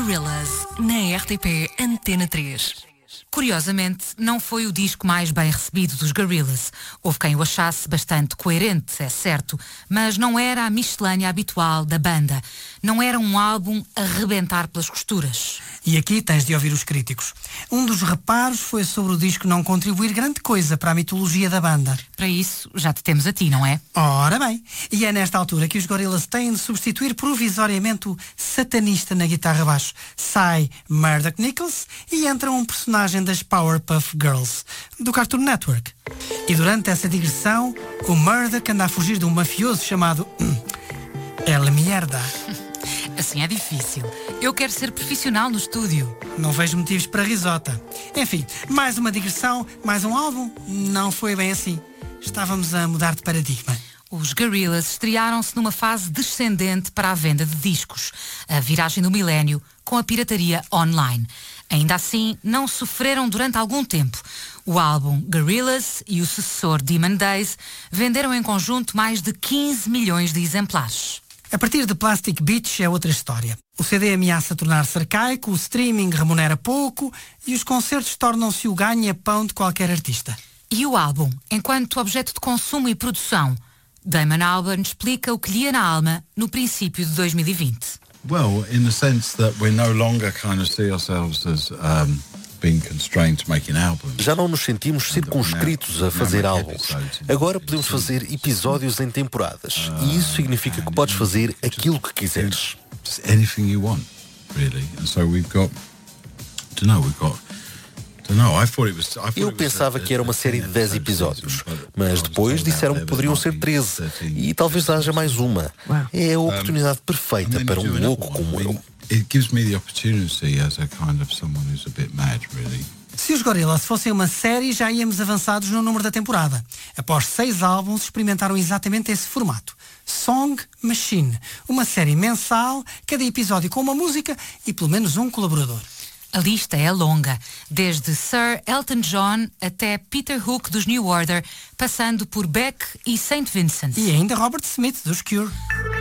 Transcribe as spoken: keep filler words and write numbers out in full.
Gorillaz, na R T P Antena três. Curiosamente, não foi o disco mais bem recebido dos Gorillaz. Houve quem o achasse bastante coerente, é certo, mas não era a miscelânea habitual da banda. Não era um álbum a rebentar pelas costuras. E aqui tens de ouvir os críticos. Um dos reparos foi sobre o disco não contribuir grande coisa para a mitologia da banda. Para isso, já te temos a ti, não é? Ora bem, e é nesta altura que os Gorillaz têm de substituir provisoriamente o satanista na guitarra baixo. Sai Murdoch Nichols e entra um personagem das Powerpuff Girls, do Cartoon Network. E durante essa digressão, o Murdoch anda a fugir de um mafioso chamado El Mierda. Assim é difícil. Eu quero ser profissional no estúdio. Não vejo motivos para risota. Enfim, mais uma digressão, mais um álbum. Não foi bem assim. Estávamos a mudar de paradigma. Os Gorillaz estrearam-se numa fase descendente para a venda de discos, a viragem do milénio, com a pirataria online. Ainda assim, não sofreram durante algum tempo. O álbum Gorillaz e o sucessor Demon Days venderam em conjunto mais de quinze milhões de exemplares. A partir de Plastic Beach é outra história. O C D ameaça tornar-se arcaico, o streaming remunera pouco e os concertos tornam-se o ganha-pão de qualquer artista. E o álbum, enquanto objeto de consumo e produção? Damon Albarn explica o que lhe ia na alma no princípio de dois mil e vinte. Well, in the sense that we no longer kind of see ourselves as um, being constrained to making albums. Já não nos sentimos circunscritos a fazer álbuns. Agora podemos fazer episódios em temporadas. E isso significa que podes fazer aquilo que quiseres. Just anything you want, really. And so we've got, I don't know, we've got, I don't know, I thought it was, I thought Eu pensava que era uma série de dez episódios, mas depois disseram que poderiam ser treze. E talvez haja mais uma. É a oportunidade perfeita para um louco como eu. It gives me the opportunity as a kind of someone who's a bit mad, really. Se os Gorillaz fossem uma série, já íamos avançados no número da temporada. Após seis álbuns, experimentaram exatamente esse formato. Song Machine. Uma série mensal, cada episódio com uma música e pelo menos um colaborador. A lista é longa, desde Sir Elton John até Peter Hook dos New Order, passando por Beck e Saint Vincent. E ainda Robert Smith dos Cure.